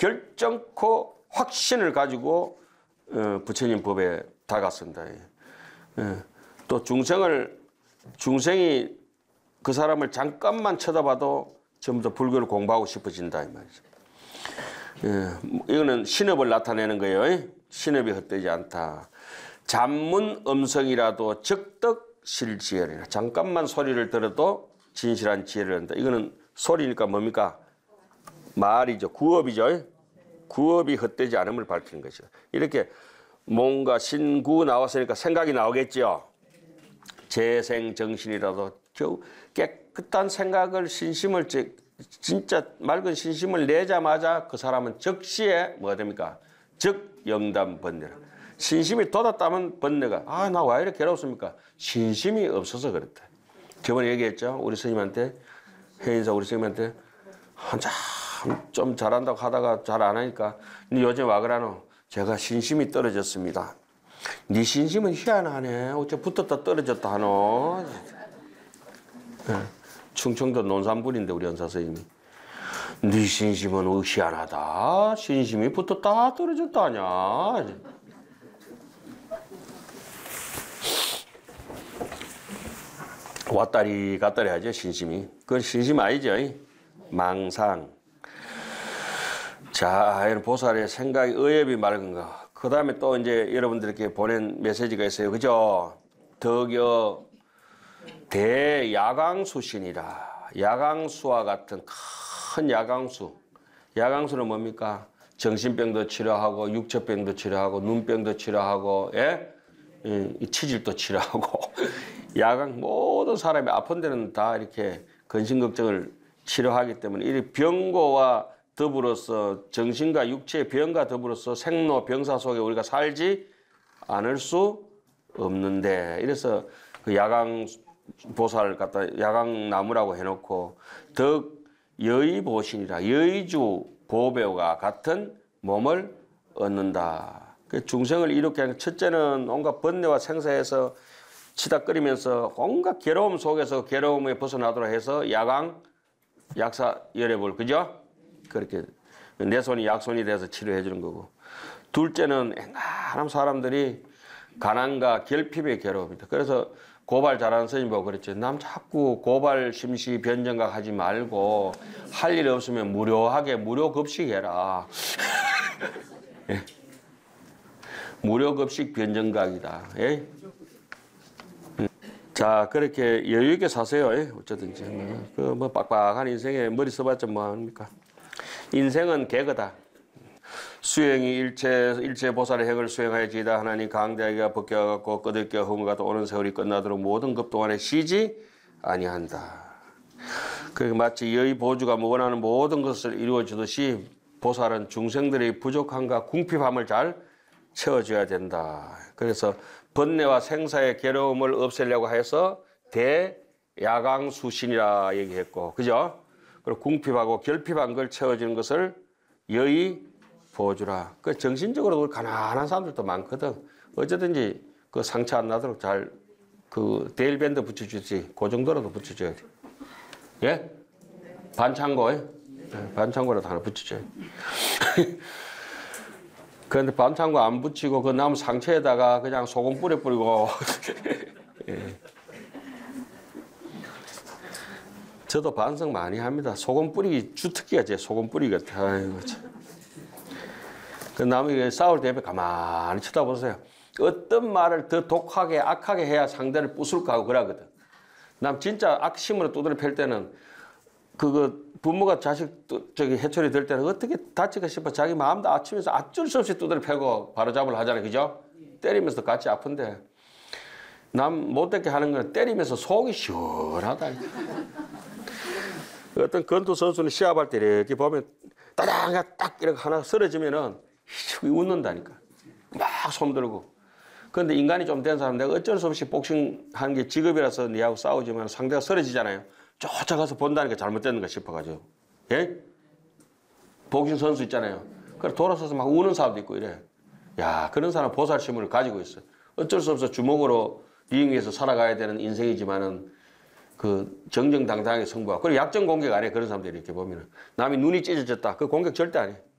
결정코 확신을 가지고 부처님 법에 다가갔습니다. 또 중생이 그 사람을 잠깐만 쳐다봐도 전부 다 불교를 공부하고 싶어진다 이 말이죠. 이거는 신업을 나타내는 거예요. 신업이 헛되지 않다. 잔문 음성이라도 적덕실지혜리라. 잠깐만 소리를 들어도 진실한 지혜를 한다. 이거는 소리니까 뭡니까? 말이죠. 구업이죠. 구업이 헛되지 않음을 밝히는 것이죠. 이렇게 뭔가 신구 나왔으니까 생각이 나오겠죠. 재생정신이라도 겨우 깨끗한 생각을 신심을 진짜 맑은 신심을 내자마자 그 사람은 즉시에 뭐가 됩니까? 즉영담 번뇌라. 신심이 돋았다면 번뇌가 나 왜 이렇게 괴롭습니까? 신심이 없어서 그렇다. 저번에 얘기했죠. 우리 스님한테 해인사 우리 스님한테 한참 좀 잘한다고 하다가 잘 안 하니까 요즘 와 그러노? 제가 신심이 떨어졌습니다. 네 신심은 희한하네. 어째 붙었다 떨어졌다 하노? 충청도 논산분인데 우리 연사 스님이 네 신심은 희한하다. 신심이 붙었다 떨어졌다 하냐? 왔다리 갔다리 하죠 신심이. 그건 신심 아니죠. 망상. 자, 이런 보살의 생각이 의협이 맑은 거. 그 다음에 또 이제 여러분들께 보낸 메시지가 있어요. 그죠? 덕여 대야광수신이라. 야광수와 같은 큰 야광수. 야광수는 뭡니까? 정신병도 치료하고, 육체병도 치료하고, 눈병도 치료하고, 치질도 치료하고. 야광, 모든 사람이 아픈 데는 다 이렇게 근심걱정을 치료하기 때문에 이 병고와 더불어서 정신과 육체의 병과 더불어서 생로 병사 속에 우리가 살지 않을 수 없는데 이래서 그 야광 보살 갖다 야광 나무라고 해놓고 덕 여의보신이라 여의주 보배와 같은 몸을 얻는다. 그 중생을 이렇게 하는 첫째는 온갖 번뇌와 생사에서 치닥거리면서 온갖 괴로움 속에서 괴로움에 벗어나도록 해서 야광 약사 열애볼 그죠? 그렇게 내 손이 약손이 돼서 치료해 주는 거고. 둘째는 앵간한 사람들이 가난과 결핍의 괴로움이다. 그래서 고발 잘하는 스님 보고 그랬죠. 남 자꾸 고발 심시 변정각 하지 말고 할 일 없으면 무료하게 무료급식해라. 무료급식 변정각이다. 예? 자, 그렇게 여유있게 사세요. 어쩌든지. 그 뭐 빡빡한 인생에 머리 써봤자 뭐합니까? 인생은 개거다. 수행이 일체 보살의 행을 수행하여지이다. 하나님 강대하기가 벗겨갖고 꺼들겨 허무가 또 오는 세월이 끝나도록 모든 급 동안에 쉬지 아니한다. 그 마치 여의 보주가 원하는 모든 것을 이루어주듯이 보살은 중생들의 부족함과 궁핍함을 잘 채워줘야 된다. 그래서 번뇌와 생사의 괴로움을 없애려고 해서 대야광수신이라 얘기했고, 그죠? 그리고 궁핍하고 결핍한 걸 채워주는 것을 여의 보주라. 그 정신적으로 가난한 사람들도 많거든. 어쩌든지 그 상처 안 나도록 잘 그 데일밴드 붙여주지. 그 정도라도 붙여줘야 돼. 예? 반창고, 반창고라도 하나 붙여줘야 돼. 그런데 반창고 안 붙이고 그 나무 상처에다가 그냥 소금 뿌리고 예. 저도 반성 많이 합니다. 소금 뿌리기 주특기가 제 소금 뿌리기 같아. 아이고 참. 그 남이 싸울 때 옆에 가만히 쳐다보세요. 어떤 말을 더 독하게 악하게 해야 상대를 부술까 하고 그러거든. 남 진짜 악심으로 두드려 팰 때는 그거 부모가 자식 저기 해초리 들 때는 어떻게 다칠까 싶어 자기 마음도 아치면서 어쩔 수 없이 두드려 패고 바로잡으려 하잖아요. 그죠? 때리면서 같이 아픈데 남 못되게 하는 건 때리면서 속이 시원하다. 어떤 권투 선수는 시합할 때 이렇게 보면 따당 딱 이렇게 하나 쓰러지면은 웃는다니까. 막 손들고. 그런데 인간이 좀 된 사람 내가 어쩔 수 없이 복싱 하는 게 직업이라서 니하고 싸우지만 상대가 쓰러지잖아요. 쫓아가서 본다니까 잘못됐는가 싶어가지고. 예? 복싱 선수 있잖아요. 그래 돌아서서 막 우는 사람도 있고 이래. 야, 그런 사람 보살심을 가지고 있어. 어쩔 수 없어 주먹으로 링 위에서 살아가야 되는 인생이지만은 그 정정당당하게 승부하고. 그리고 약점 공격 안 해. 그런 사람들이 이렇게 보면은. 남이 눈이 찢어졌다. 그 공격 절대 안 해.